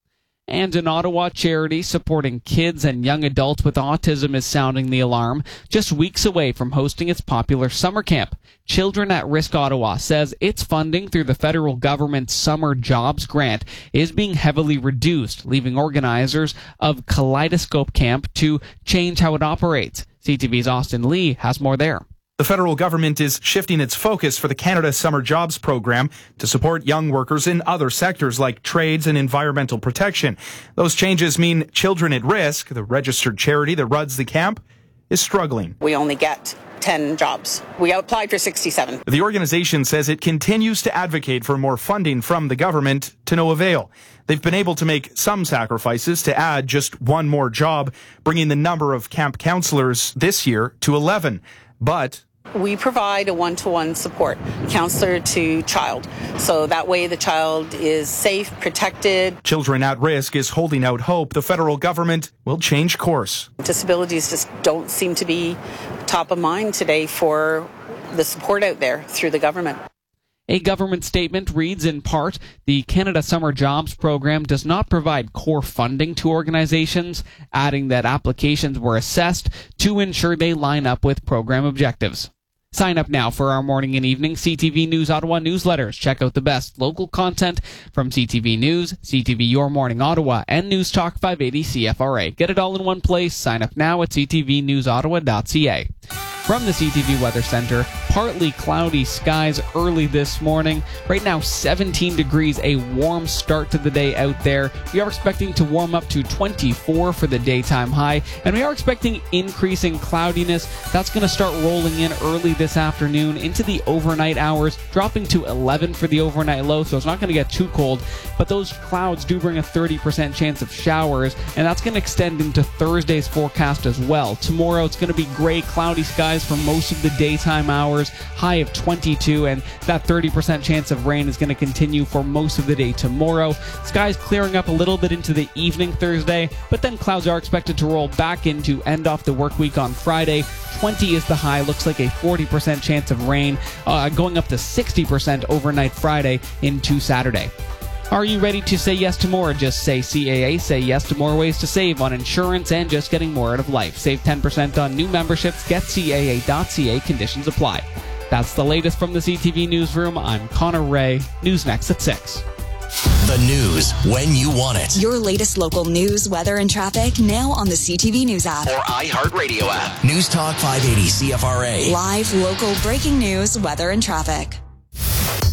And an Ottawa charity supporting kids and young adults with autism is sounding the alarm, just weeks away from hosting its popular summer camp. Children at Risk Ottawa says its funding through the federal government's Summer Jobs Grant is being heavily reduced, leaving organizers of Kaleidoscope Camp to change how it operates. CTV's Austin Lee has more there. The federal government is shifting its focus for the Canada Summer Jobs Program to support young workers in other sectors like trades and environmental protection. Those changes mean Children at Risk, the registered charity that runs the camp, is struggling. We only get 10 jobs. We applied for 67. The organization says it continues to advocate for more funding from the government to no avail. They've been able to make some sacrifices to add just one more job, bringing the number of camp counselors this year to 11. But we provide a one-to-one support, counselor to child. So that way the child is safe, protected. Children at Risk is holding out hope the federal government will change course. Disabilities just don't seem to be top of mind today for the support out there through the government. A government statement reads in part, the Canada Summer Jobs Program does not provide core funding to organizations, adding that applications were assessed to ensure they line up with program objectives. Sign up now for our morning and evening CTV News Ottawa newsletters. Check out the best local content from CTV News, CTV Your Morning Ottawa, and News Talk 580 CFRA. Get it all in one place. Sign up now at ctvnewsottawa.ca. From the CTV Weather Center, partly cloudy skies early this morning. Right now, 17 degrees, a warm start to the day out there. We are expecting to warm up to 24 for the daytime high, and we are expecting increasing cloudiness. That's going to start rolling in early this afternoon into the overnight hours, dropping to 11 for the overnight low, so it's not going to get too cold, but those clouds do bring a 30% chance of showers, and that's going to extend into Thursday's forecast as well. Tomorrow, it's going to be gray, cloudy skies for most of the daytime hours, high of 22, and that 30% chance of rain is going to continue for most of the day tomorrow. Skies clearing up a little bit into the evening Thursday, but then clouds are expected to roll back in to end off the work week on Friday. 20 is the high, looks like a 40% chance of rain, going up to 60% overnight Friday into Saturday. Are you ready to say yes to more? Just say CAA. Say yes to more ways to save on insurance and just getting more out of life. Save 10% on new memberships. Get CAA.ca. Conditions apply. That's the latest from the CTV Newsroom. I'm Connor Ray. News next at 6. The news when you want it. Your latest local news, weather, and traffic now on the CTV News app. Or iHeartRadio app. News Talk 580 CFRA. Live, local, breaking news, weather, and traffic.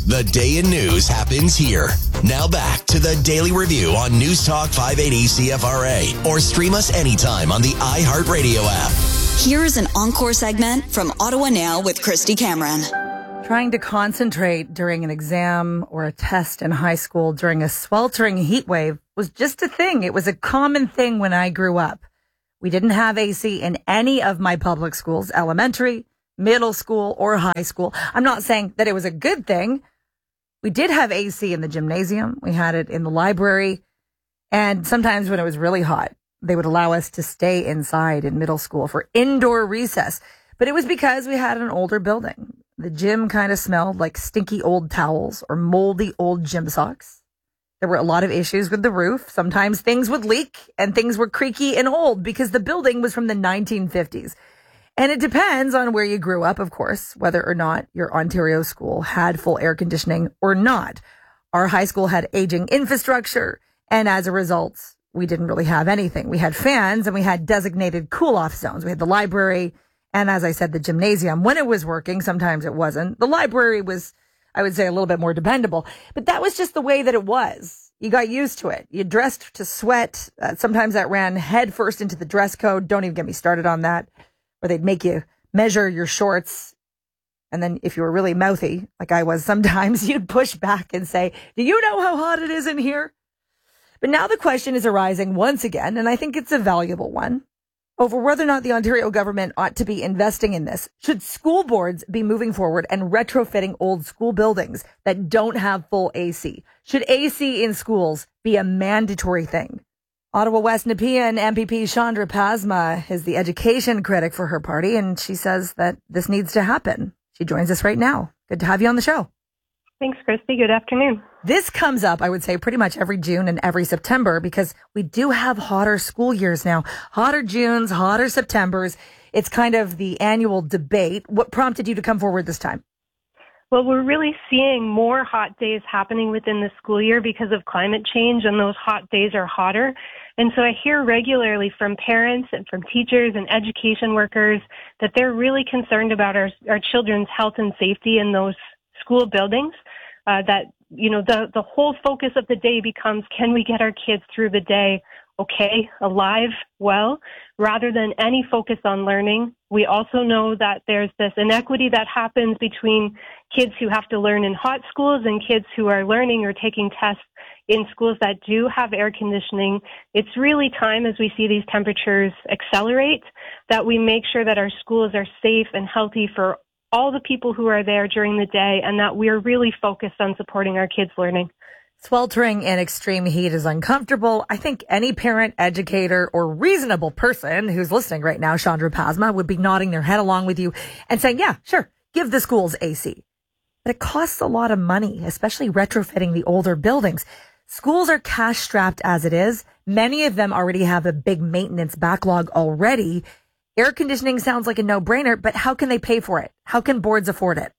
The day in news happens here. Now back to the Daily Review on News Talk 580 CFRA, or stream us anytime on the iHeartRadio app. Here's an encore segment from Ottawa Now with Christy Cameron. Trying to concentrate during an exam or a test in high school during a sweltering heat wave was just a thing. It was a common thing when I grew up. We didn't have AC in any of my public schools, elementary, middle school, or high school. I'm not saying that it was a good thing. We did have AC in the gymnasium. We had it in the library. And sometimes when it was really hot, they would allow us to stay inside in middle school for indoor recess. But it was because we had an older building. The gym kind of smelled like stinky old towels or moldy old gym socks. There were a lot of issues with the roof. Sometimes things would leak and things were creaky and old because the building was from the 1950s. And it depends on where you grew up, of course, whether or not your Ontario school had full air conditioning or not. Our high school had aging infrastructure, and as a result, we didn't really have anything. We had fans and we had designated cool-off zones. We had the library and, as I said, the gymnasium. When it was working, sometimes it wasn't. The library was, I would say, a little bit more dependable, but that was just the way that it was. You got used to it. You dressed to sweat. Sometimes that ran head first into the dress code. Don't even get me started on that. Or they'd make you measure your shorts. And then if you were really mouthy, like I was sometimes, you'd push back and say, do you know how hot it is in here? But now the question is arising once again, and I think it's a valuable one, over whether or not the Ontario government ought to be investing in this. Should school boards be moving forward and retrofitting old school buildings that don't have full AC? Should AC in schools be a mandatory thing? Ottawa West Nepean MPP Chandra Pasma is the education critic for her party, and she says that this needs to happen. She joins us right now. Good to have you on the show. Thanks, Christy. Good afternoon. This comes up, I would say, pretty much every June and every September because we do have hotter school years now. Hotter Junes, hotter Septembers. It's kind of the annual debate. What prompted you to come forward this time? Well, we're really seeing more hot days happening within the school year because of climate change, and those hot days are hotter. And so I hear regularly from parents and from teachers and education workers that they're really concerned about our children's health and safety in those school buildings. That, you know, the whole focus of the day becomes, can we get our kids through the day okay, alive, well, rather than any focus on learning. We also know that there's this inequity that happens between kids who have to learn in hot schools and kids who are learning or taking tests in schools that do have air conditioning. It's really time, as we see these temperatures accelerate, that we make sure that our schools are safe and healthy for all the people who are there during the day, and that we're really focused on supporting our kids' learning. Sweltering in extreme heat is uncomfortable. I think any parent, educator, or reasonable person who's listening right now, Chandra Pasma, would be nodding their head along with you and saying, yeah, sure, give the schools AC. But it costs a lot of money, especially retrofitting the older buildings. Schools are cash strapped as it is. Many of them already have a big maintenance backlog already. Air conditioning sounds like a no-brainer, but how can they pay for it? How can boards afford it?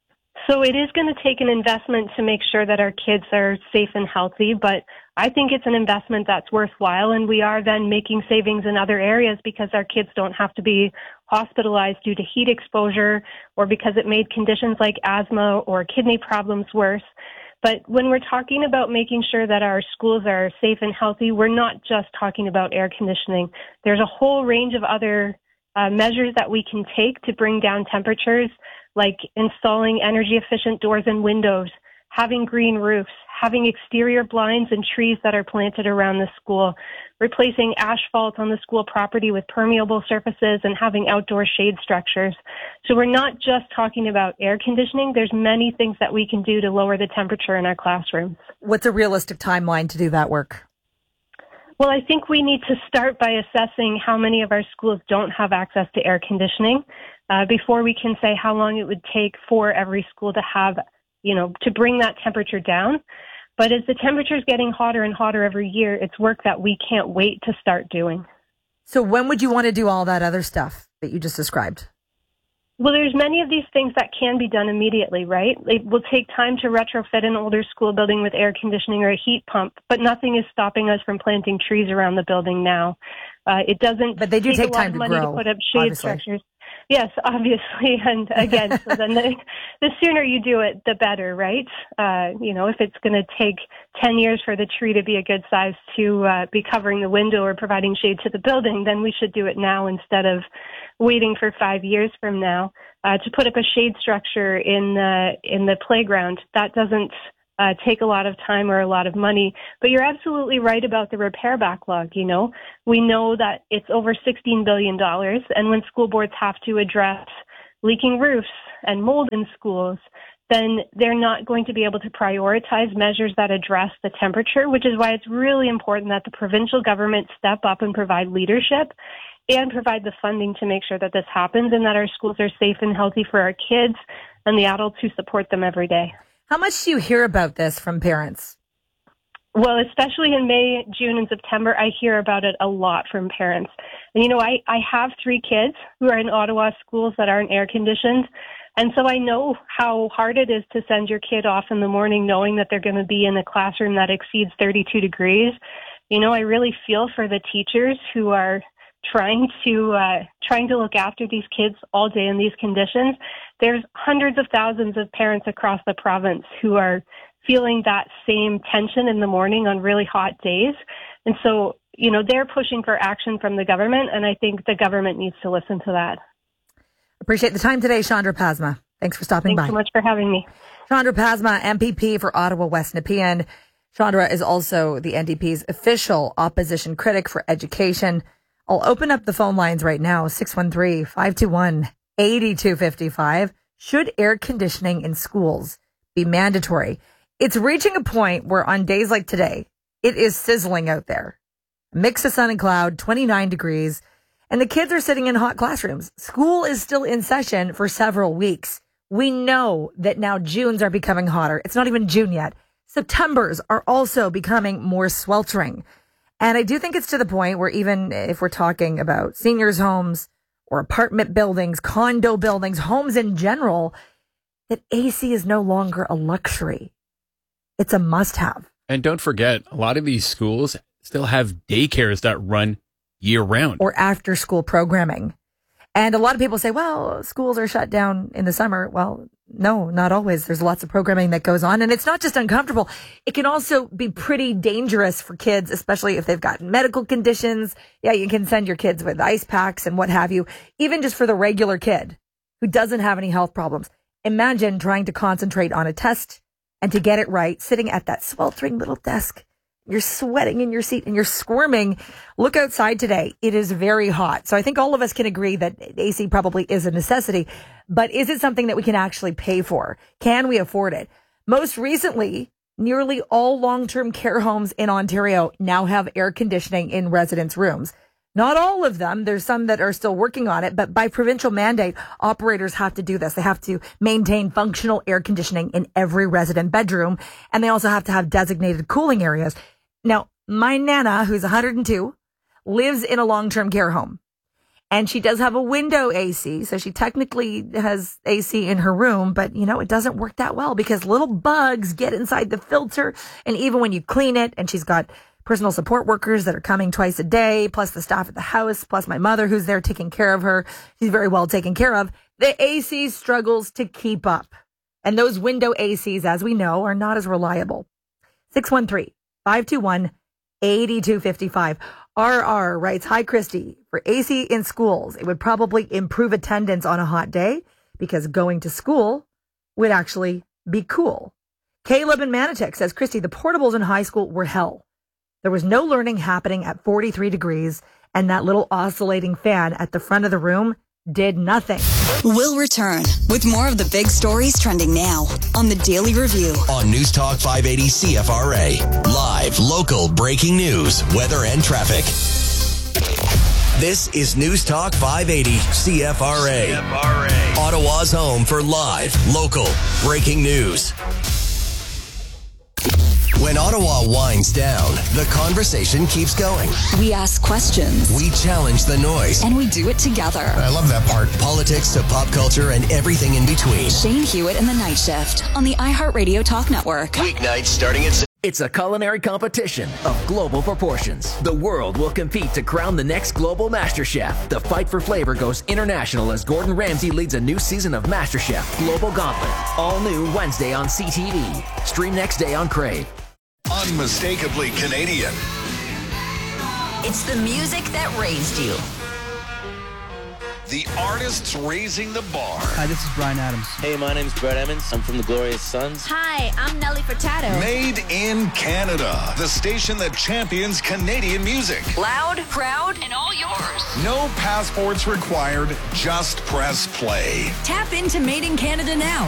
So it is going to take an investment to make sure that our kids are safe and healthy, but I think it's an investment that's worthwhile, and we are then making savings in other areas because our kids don't have to be hospitalized due to heat exposure or because it made conditions like asthma or kidney problems worse. But when we're talking about making sure that our schools are safe and healthy, we're not just talking about air conditioning. There's a whole range of other measures that we can take to bring down temperatures, like installing energy-efficient doors and windows, having green roofs, having exterior blinds and trees that are planted around the school, replacing asphalt on the school property with permeable surfaces, and having outdoor shade structures. So we're not just talking about air conditioning. There's many things that we can do to lower the temperature in our classrooms. What's a realistic timeline to do that work? Well, I think we need to start by assessing how many of our schools don't have access to air conditioning before we can say how long it would take for every school to have, to bring that temperature down. But as the temperature is getting hotter and hotter every year, it's work that we can't wait to start doing. So when would you want to do all that other stuff that you just described? Well, there's many of these things that can be done immediately, right? It will take time to retrofit an older school building with air conditioning or a heat pump, but nothing is stopping us from planting trees around the building now. It doesn't but they do take a lot time of to money grow, to put up shade obviously. structures. Yes, obviously. And again, so then the sooner you do it, the better, right? If it's going to take 10 years for the tree to be a good size to be covering the window or providing shade to the building, then we should do it now instead of waiting for 5 years from now. To put up a shade structure in the playground, that doesn't take a lot of time or a lot of money. But you're absolutely right about the repair backlog. We know that it's over $16 billion. And when school boards have to address leaking roofs and mold in schools, then they're not going to be able to prioritize measures that address the temperature, which is why it's really important that the provincial government step up and provide leadership and provide the funding to make sure that this happens and that our schools are safe and healthy for our kids and the adults who support them every day. How much do you hear about this from parents? Well, especially in May, June, and September, I hear about it a lot from parents. And, I have 3 kids who are in Ottawa schools that aren't air conditioned. And so I know how hard it is to send your kid off in the morning knowing that they're going to be in a classroom that exceeds 32 degrees. I really feel for the teachers who are trying to look after these kids all day in these conditions. There's hundreds of thousands of parents across the province who are feeling that same tension in the morning on really hot days. And so, they're pushing for action from the government, and I think the government needs to listen to that. Appreciate the time today, Chandra Pasma. Thanks for stopping by. Thanks so much for having me. Chandra Pasma, MPP for Ottawa West Nepean. Chandra is also the NDP's official opposition critic for education. I'll open up the phone lines right now, 613-521-8255. Should air conditioning in schools be mandatory? It's reaching a point where on days like today, it is sizzling out there. Mix of sun and cloud, 29 degrees, and the kids are sitting in hot classrooms. School is still in session for several weeks. We know that now Junes are becoming hotter. It's not even June yet. Septembers are also becoming more sweltering. And I do think it's to the point where even if we're talking about seniors' homes or apartment buildings, condo buildings, homes in general, that AC is no longer a luxury. It's a must-have. And don't forget, a lot of these schools still have daycares that run year-round. Or after-school programming. And a lot of people say, well, schools are shut down in the summer. Well, no, not always. There's lots of programming that goes on. And it's not just uncomfortable. It can also be pretty dangerous for kids, especially if they've got medical conditions. Yeah, you can send your kids with ice packs and what have you. Even just for the regular kid who doesn't have any health problems. Imagine trying to concentrate on a test and to get it right, sitting at that sweltering little desk. You're sweating in your seat and you're squirming. Look outside today. It is very hot. So I think all of us can agree that AC probably is a necessity, but is it something that we can actually pay for? Can we afford it? Most recently, nearly all long-term care homes in Ontario now have air conditioning in residents' rooms. Not all of them. There's some that are still working on it, but by provincial mandate, operators have to do this. They have to maintain functional air conditioning in every resident bedroom, and they also have to have designated cooling areas. Now, my Nana, who's 102, lives in a long-term care home, and she does have a window AC, so she technically has AC in her room, but, it doesn't work that well because little bugs get inside the filter, and even when you clean it, and she's got personal support workers that are coming twice a day, plus the staff at the house, plus my mother who's there taking care of her. She's very well taken care of. The AC struggles to keep up, and those window ACs, as we know, are not as reliable. 613-521-8255. RR writes, hi, Christy. For AC in schools, it would probably improve attendance on a hot day because going to school would actually be cool. Caleb in Manotick says, Christy, the portables in high school were hell. There was no learning happening at 43 degrees, and that little oscillating fan at the front of the room did nothing. We'll return with more of the big stories trending now on the Daily Review. On News Talk 580 CFRA. Live, local, breaking news, weather, and traffic. This is News Talk 580 CFRA. Ottawa's home for live, local, breaking news. When Ottawa winds down, the conversation keeps going. We ask questions. We challenge the noise. And we do it together. I love that part. Politics to pop culture and everything in between. Shane Hewitt and the Night Shift on the iHeartRadio Talk Network. Weeknights starting at It's a culinary competition of global proportions. The world will compete to crown the next global Master Chef. The fight for flavor goes international as Gordon Ramsay leads a new season of Master Chef Global Gauntlet. All new Wednesday on CTV. Stream next day on Crave. Unmistakably Canadian. It's the music that raised you. The artists raising the bar. Hi, this is Bryan Adams. Hey, my name's Brett Emmons. I'm from the Glorious Sons. Hi, I'm Nelly Furtado. Made in Canada. The station that champions Canadian music. Loud, proud, and all yours. No passports required. Just press play. Tap into Made in Canada now.